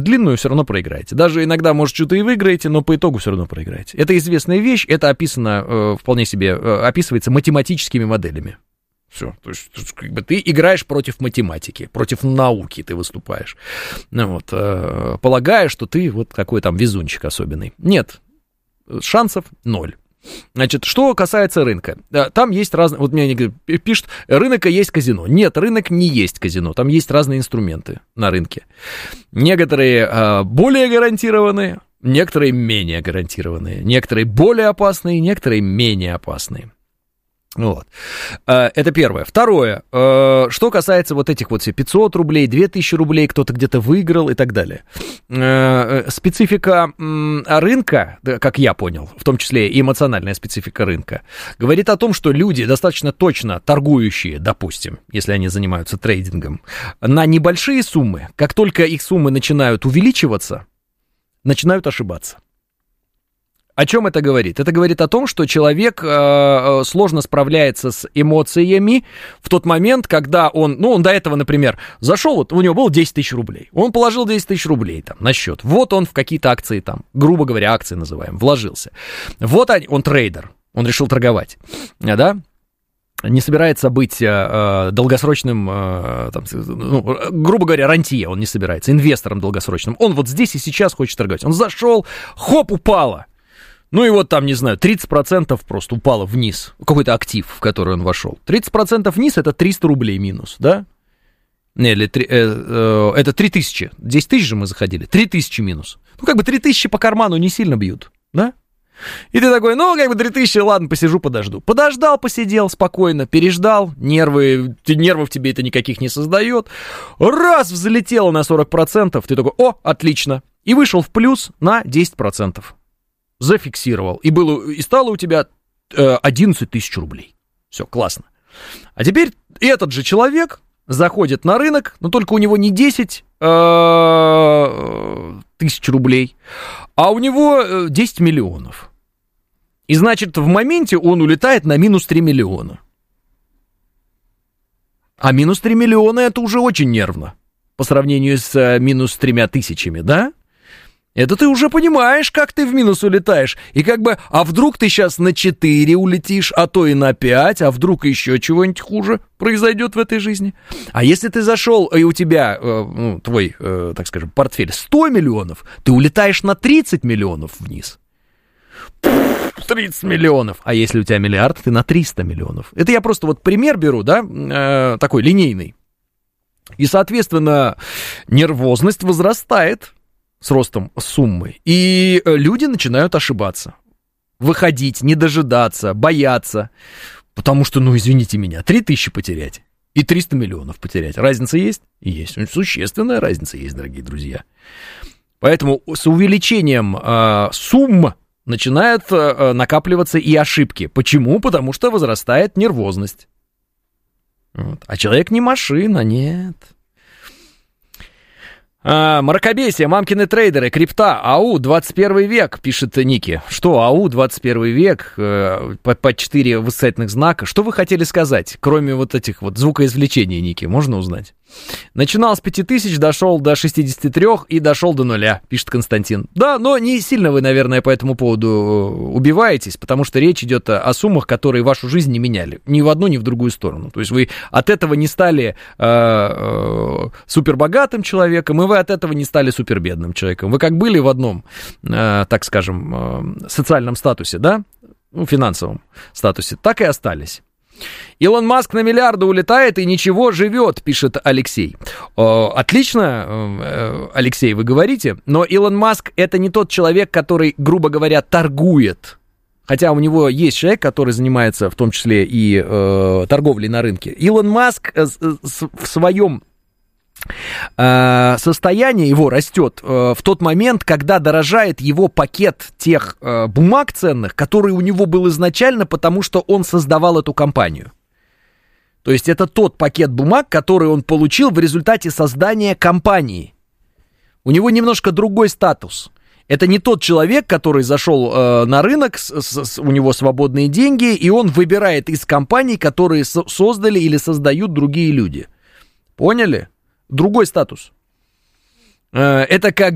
длинную, все равно проиграете. Даже иногда, может, что-то и выиграете, но по итогу все равно проиграете. Это известная вещь, это описано, вполне себе, описывается математическими моделями. Все, то есть как бы ты играешь против математики, против науки ты выступаешь. Вот, полагая, что ты вот такой там везунчик особенный. Нет, шансов 0. Значит, что касается рынка, там есть разные, вот мне пишут, рынок и есть казино. Нет, рынок не есть казино, там есть разные инструменты на рынке. Некоторые более гарантированные, некоторые менее гарантированные, некоторые более опасные, некоторые менее опасные. Вот. Это первое. Второе, что касается вот этих вот 500 рублей, 2000 рублей, кто-то где-то выиграл и так далее. Специфика рынка, как я понял, в том числе и эмоциональная специфика рынка, говорит о том, что люди, достаточно точно торгующие, допустим, если они занимаются трейдингом, на небольшие суммы, как только их суммы начинают увеличиваться, начинают ошибаться. О чем это говорит? Это говорит о том, что человек сложно справляется с эмоциями в тот момент, когда он до этого, например, зашел, вот у него было 10 тысяч рублей, он положил 10 тысяч рублей там на счет, вот он в какие-то акции там, грубо говоря, акции называем, вложился. Вот он трейдер, он решил торговать, да? Не собирается быть долгосрочным, грубо говоря, рантье, он не собирается, инвестором долгосрочным, он вот здесь и сейчас хочет торговать, он зашел, хоп, упало. Ну и вот там, не знаю, 30% просто упало вниз, какой-то актив, в который он вошел. 30% вниз — это 300 рублей минус, да? Это 3000, 10 тысяч же мы заходили, 3000 минус. Ну как бы 3000 по карману не сильно бьют, да? И ты такой, 3000, ладно, посижу, подожду. Подождал, посидел спокойно, переждал, нервов тебе это никаких не создает. Раз, взлетело на 40%, ты такой, отлично. И вышел в плюс на 10%. Зафиксировал. И стало у тебя 11 тысяч рублей. Все, классно. А теперь этот же человек заходит на рынок, но только у него не 10 тысяч рублей, а у него 10 миллионов. И значит, в моменте он улетает на минус 3 миллиона. А минус 3 миллиона — это уже очень нервно по сравнению с минус 3 тысячами, да? Это ты уже понимаешь, как ты в минус улетаешь. И как бы, а вдруг ты сейчас на 4 улетишь, а то и на 5, а вдруг еще чего-нибудь хуже произойдет в этой жизни. А если ты зашел, и у тебя, твой, так скажем, портфель 100 миллионов, ты улетаешь на 30 миллионов вниз. 30 миллионов. А если у тебя миллиард, ты на 300 миллионов. Это я просто вот пример беру, да, такой линейный. И, соответственно, нервозность возрастает с ростом суммы, и люди начинают ошибаться, выходить, не дожидаться, бояться, потому что, извините меня, 3000 потерять и 300 миллионов потерять. Разница есть? Есть. Существенная разница есть, дорогие друзья. Поэтому с увеличением сумм начинают накапливаться и ошибки. Почему? Потому что возрастает нервозность. Вот. А человек не машина, нет. Мракобесие, мамкины трейдеры, крипта, АУ, 21 век, пишет Ники. Что, АУ, 21 век, по 4 восклицательных знака. Что вы хотели сказать, кроме вот этих вот звукоизвлечений, Ники, можно узнать? Начинал с 5000, дошел до 63 и дошел до 0, пишет Константин. Да, но не сильно вы, наверное, по этому поводу убиваетесь, потому что речь идет о суммах, которые вашу жизнь не меняли. Ни в одну, ни в другую сторону. То есть вы от этого не стали супербогатым человеком, и вы от этого не стали супербедным человеком. Вы как были в одном, так скажем, социальном статусе, да, финансовом статусе, так и остались. Илон Маск на миллиарды улетает и ничего, живет, пишет Алексей. Отлично, Алексей, вы говорите, но Илон Маск — это не тот человек, который, грубо говоря, торгует. Хотя у него есть человек, который занимается в том числе и торговлей на рынке. Илон Маск в своем состояние его растет в тот момент, когда дорожает его пакет тех бумаг ценных, который у него был изначально, потому что он создавал эту компанию. То есть это тот пакет бумаг, который он получил в результате создания компании. У него немножко другой статус. Это не тот человек, который зашел на рынок, у него свободные деньги, и он выбирает из компаний, которые создали или создают другие люди. Поняли? Другой статус. Это как